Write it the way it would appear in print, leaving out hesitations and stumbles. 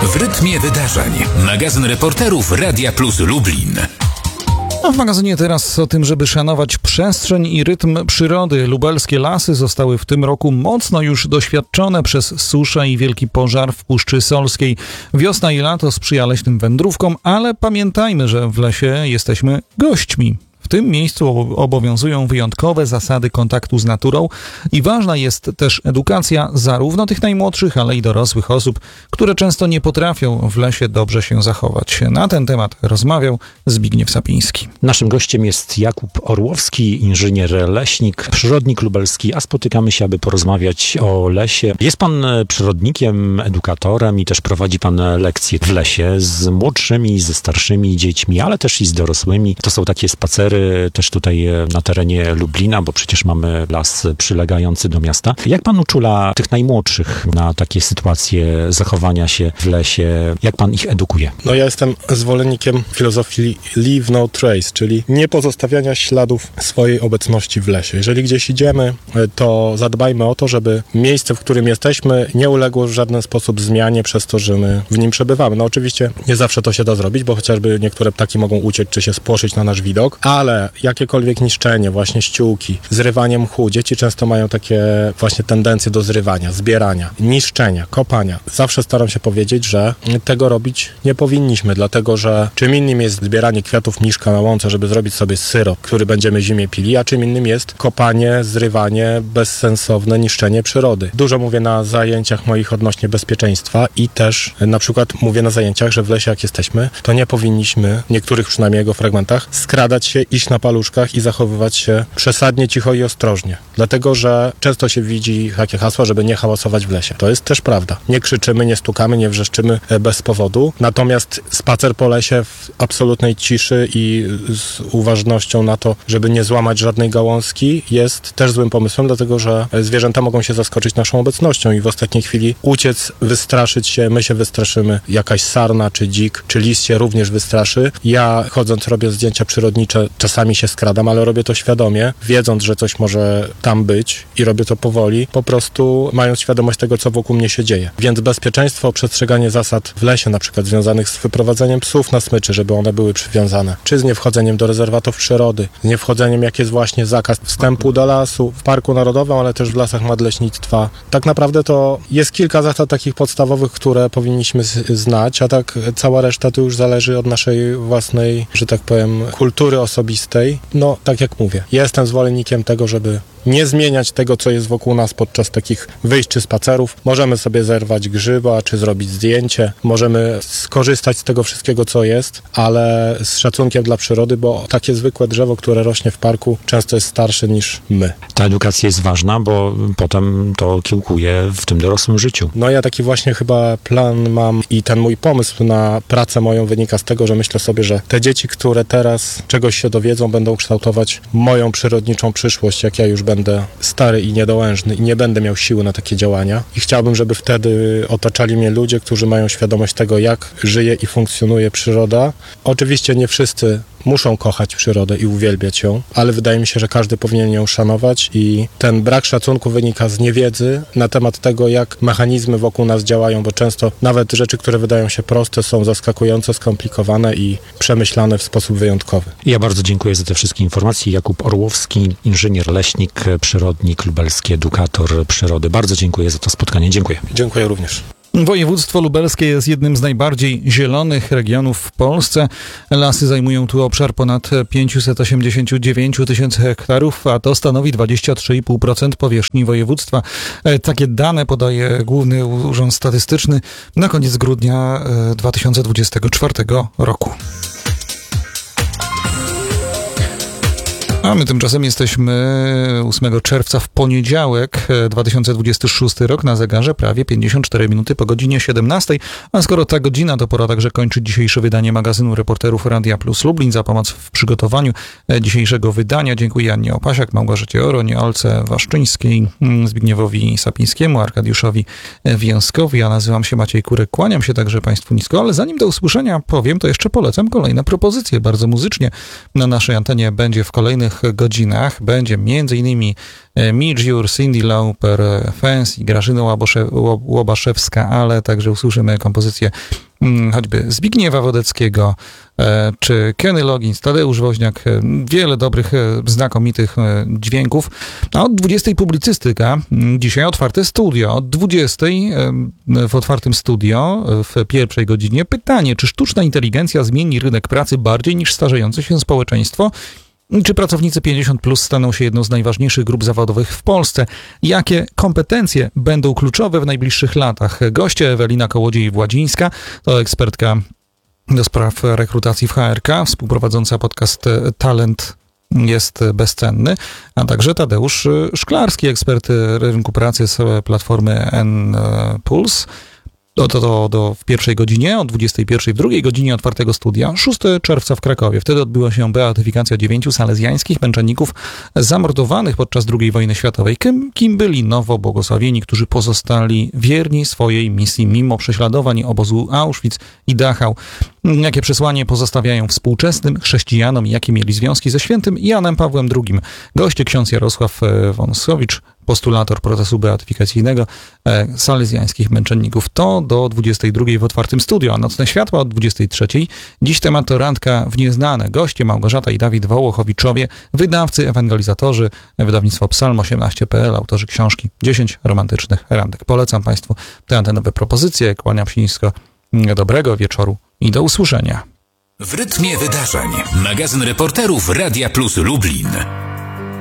W rytmie wydarzeń. Magazyn reporterów Radia Plus Lublin. A w magazynie teraz o tym, żeby szanować przestrzeń i rytm przyrody. Lubelskie lasy zostały w tym roku mocno już doświadczone przez suszę i wielki pożar w Puszczy Solskiej. Wiosna i lato sprzyja leśnym wędrówkom, ale pamiętajmy, że w lesie jesteśmy gośćmi. W tym miejscu obowiązują wyjątkowe zasady kontaktu z naturą i ważna jest też edukacja zarówno tych najmłodszych, ale i dorosłych osób, które często nie potrafią w lesie dobrze się zachować. Na ten temat rozmawiał Zbigniew Sapiński. Naszym gościem jest Jakub Orłowski, inżynier leśnik, przyrodnik lubelski, a spotykamy się, aby porozmawiać o lesie. Jest pan przyrodnikiem, edukatorem i też prowadzi pan lekcje w lesie z młodszymi, ze starszymi dziećmi, ale też i z dorosłymi. To są takie spacery też tutaj na terenie Lublina, bo przecież mamy las przylegający do miasta. Jak pan uczula tych najmłodszych na takie sytuacje zachowania się w lesie? Jak pan ich edukuje? No ja jestem zwolennikiem filozofii leave no trace, czyli nie pozostawiania śladów swojej obecności w lesie. Jeżeli gdzieś idziemy, to zadbajmy o to, żeby miejsce, w którym jesteśmy, nie uległo w żaden sposób zmianie przez to, że my w nim przebywamy. No oczywiście nie zawsze to się da zrobić, bo chociażby niektóre ptaki mogą uciec czy się spłoszyć na nasz widok, ale jakiekolwiek niszczenie, właśnie ściółki, zrywanie mchu, dzieci często mają takie właśnie tendencje do zrywania, zbierania, niszczenia, kopania. Zawsze staram się powiedzieć, że tego robić nie powinniśmy, dlatego że czym innym jest zbieranie kwiatów mniszka na łące, żeby zrobić sobie syrop, który będziemy zimie pili, a czym innym jest kopanie, zrywanie, bezsensowne niszczenie przyrody. Dużo mówię na zajęciach moich odnośnie bezpieczeństwa i też na przykład mówię na zajęciach, że w lesie jak jesteśmy, to nie powinniśmy, w niektórych przynajmniej jego fragmentach, skradać się, iść na paluszkach i zachowywać się przesadnie cicho i ostrożnie. Dlatego, że często się widzi takie hasła, żeby nie hałasować w lesie. To jest też prawda. Nie krzyczymy, nie stukamy, nie wrzeszczymy bez powodu. Natomiast spacer po lesie w absolutnej ciszy i z uważnością na to, żeby nie złamać żadnej gałązki, jest też złym pomysłem, dlatego, że zwierzęta mogą się zaskoczyć naszą obecnością i w ostatniej chwili uciec, wystraszyć się, my się wystraszymy, jakaś sarna, czy dzik, czy lis się również wystraszy. Ja chodząc robię zdjęcia przyrodnicze, czasami się skradam, ale robię to świadomie, wiedząc, że coś może tam być i robię to powoli, po prostu mając świadomość tego, co wokół mnie się dzieje. Więc bezpieczeństwo, przestrzeganie zasad w lesie, na przykład związanych z wyprowadzaniem psów na smyczy, żeby one były przywiązane, czy z niewchodzeniem do rezerwatów przyrody, z niewchodzeniem, jak jest właśnie zakaz wstępu do lasu, w Parku Narodowym, ale też w lasach nadleśnictwa. Tak naprawdę to jest kilka zasad takich podstawowych, które powinniśmy znać, a tak cała reszta to już zależy od naszej własnej, że tak powiem, kultury osobistej. No, tak jak mówię, jestem zwolennikiem tego, żeby nie zmieniać tego, co jest wokół nas podczas takich wyjść czy spacerów. Możemy sobie zerwać grzyba, czy zrobić zdjęcie. Możemy skorzystać z tego wszystkiego, co jest, ale z szacunkiem dla przyrody, bo takie zwykłe drzewo, które rośnie w parku, często jest starsze niż my. Ta edukacja jest ważna, bo potem to kiełkuje w tym dorosłym życiu. No ja taki właśnie chyba plan mam i ten mój pomysł na pracę moją wynika z tego, że myślę sobie, że te dzieci, które teraz czegoś się dowiedzą, będą kształtować moją przyrodniczą przyszłość, jak ja już będę stary i niedołężny i nie będę miał siły na takie działania. I chciałbym, żeby wtedy otaczali mnie ludzie, którzy mają świadomość tego, jak żyje i funkcjonuje przyroda. Oczywiście nie wszyscy muszą kochać przyrodę i uwielbiać ją, ale wydaje mi się, że każdy powinien ją szanować i ten brak szacunku wynika z niewiedzy na temat tego, jak mechanizmy wokół nas działają, bo często nawet rzeczy, które wydają się proste, są zaskakująco skomplikowane i przemyślane w sposób wyjątkowy. Ja bardzo dziękuję za te wszystkie informacje. Jakub Orłowski, inżynier leśnik, przyrodnik lubelski, edukator przyrody. Bardzo dziękuję za to spotkanie. Dziękuję. Dziękuję również. Województwo lubelskie jest jednym z najbardziej zielonych regionów w Polsce. Lasy zajmują tu obszar ponad 589 tysięcy hektarów, a to stanowi 23,5% powierzchni województwa. Takie dane podaje Główny Urząd Statystyczny na koniec grudnia 2024 roku. A my tymczasem jesteśmy 8 czerwca w poniedziałek, 2026 rok, na zegarze prawie 54 minuty po godzinie 17. A skoro ta godzina, to pora także kończyć dzisiejsze wydanie magazynu reporterów Radia Plus Lublin. Za pomoc w przygotowaniu dzisiejszego wydania dziękuję Annie Opasiak, Małgorzacie Oronie, Olce Waszczyńskiej, Zbigniewowi Sapińskiemu, Arkadiuszowi Więskowi. Ja nazywam się Maciej Kurek, kłaniam się także Państwu nisko, ale zanim do usłyszenia powiem, to jeszcze polecam kolejne propozycje. Bardzo muzycznie na naszej antenie będzie w kolejnych godzinach będzie m.in. Midge Ure, Cyndi Lauper, Fancy, Grażyna Łobaszewska, ale także usłyszymy kompozycję choćby Zbigniewa Wodeckiego, czy Kenny Loggins, Tadeusz Woźniak, wiele dobrych, znakomitych dźwięków. A od 20 publicystyka, dzisiaj otwarte studio. Od 20 w otwartym studio w pierwszej godzinie pytanie, czy sztuczna inteligencja zmieni rynek pracy bardziej niż starzejące się społeczeństwo? Czy pracownicy 50+ staną się jedną z najważniejszych grup zawodowych w Polsce? Jakie kompetencje będą kluczowe w najbliższych latach? Goście Ewelina Kołodziej-Władzińska, to ekspertka do spraw rekrutacji w HRK, współprowadząca podcast Talent jest bezcenny, a także Tadeusz Szklarski, ekspert rynku pracy z platformy N-Puls. W pierwszej godzinie, o 21 w drugiej godzinie otwartego studia, 6 czerwca w Krakowie. Wtedy odbyła się beatyfikacja 9 salezjańskich męczenników zamordowanych podczas II wojny światowej. Kim byli nowo błogosławieni, którzy pozostali wierni swojej misji mimo prześladowań obozu Auschwitz i Dachau. Jakie przesłanie pozostawiają współczesnym chrześcijanom i jakie mieli związki ze świętym Janem Pawłem II. Goście ksiądz Jarosław Wąsowicz, postulator procesu beatyfikacyjnego salezjańskich męczenników. To do 22 w otwartym studio, a Nocne Światła od 23. Dziś temat to randka w nieznane. Goście Małgorzata i Dawid Wołochowiczowie, wydawcy, ewangelizatorzy, wydawnictwo Psalm 18.pl, autorzy książki 10 romantycznych randek. Polecam Państwu te antenowe propozycje. Kłaniam się nisko. Dobrego wieczoru i do usłyszenia. W rytmie wydarzeń. Magazyn reporterów Radia Plus Lublin.